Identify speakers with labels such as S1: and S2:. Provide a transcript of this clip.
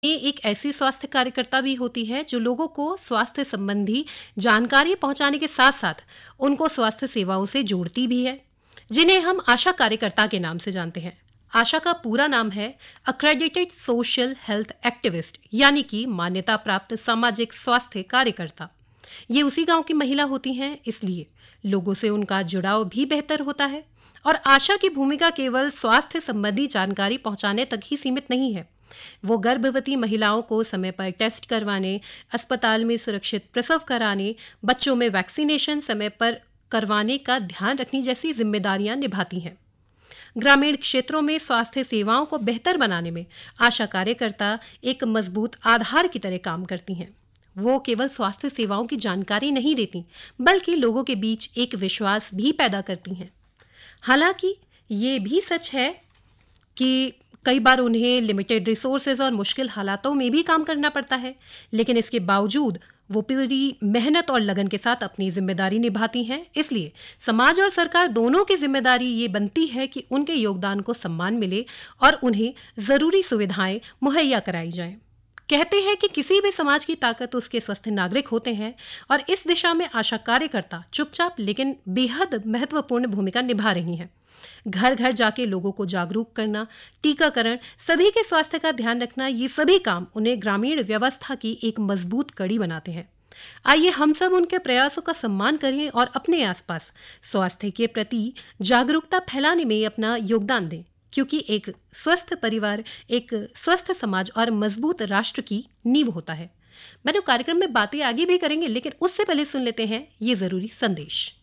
S1: ये एक ऐसी स्वास्थ्य कार्यकर्ता भी होती है जो लोगों को स्वास्थ्य संबंधी जानकारी पहुंचाने के साथ साथ उनको स्वास्थ्य सेवाओं से जोड़ती भी है, जिन्हें हम आशा कार्यकर्ता के नाम से जानते हैं। आशा का पूरा नाम है अक्रेडिटेड सोशल हेल्थ एक्टिविस्ट, यानी कि मान्यता प्राप्त सामाजिक स्वास्थ्य कार्यकर्ता। ये उसी गांव की महिला होती हैं, इसलिए लोगों से उनका जुड़ाव भी बेहतर होता है। और आशा की भूमिका केवल स्वास्थ्य संबंधी जानकारी पहुंचाने तक ही सीमित नहीं है। वो गर्भवती महिलाओं को समय पर टेस्ट करवाने, अस्पताल में सुरक्षित प्रसव कराने, बच्चों में वैक्सीनेशन समय पर करवाने का ध्यान रखने जैसी जिम्मेदारियां निभाती हैं। ग्रामीण क्षेत्रों में स्वास्थ्य सेवाओं को बेहतर बनाने में आशा कार्यकर्ता एक मजबूत आधार की तरह काम करती हैं। वो केवल स्वास्थ्य सेवाओं की जानकारी नहीं देती, बल्कि लोगों के बीच एक विश्वास भी पैदा करती हैं। हालांकि ये भी सच है कि कई बार उन्हें लिमिटेड रिसोर्सेज और मुश्किल हालातों में भी काम करना पड़ता है, लेकिन इसके बावजूद वो पूरी मेहनत और लगन के साथ अपनी जिम्मेदारी निभाती हैं। इसलिए समाज और सरकार दोनों की जिम्मेदारी ये बनती है कि उनके योगदान को सम्मान मिले और उन्हें जरूरी सुविधाएं मुहैया कराई जाएं। कहते हैं कि किसी भी समाज की ताकत उसके स्वस्थ नागरिक होते हैं, और इस दिशा में आशा कार्यकर्ता चुपचाप लेकिन बेहद महत्वपूर्ण भूमिका निभा रही हैं। घर घर जाके लोगों को जागरूक करना, टीकाकरण, सभी के स्वास्थ्य का ध्यान रखना, ये सभी काम उन्हें ग्रामीण व्यवस्था की एक मजबूत कड़ी बनाते हैं। आइए हम सब उनके प्रयासों का सम्मान करें और अपने आसपास स्वास्थ्य के प्रति जागरूकता फैलाने में अपना योगदान दें, क्योंकि एक स्वस्थ परिवार एक स्वस्थ समाज और मजबूत राष्ट्र की नींव होता है। मैंने कार्यक्रम में बातें आगे भी करेंगे, लेकिन उससे पहले सुन लेते हैं ये जरूरी संदेश।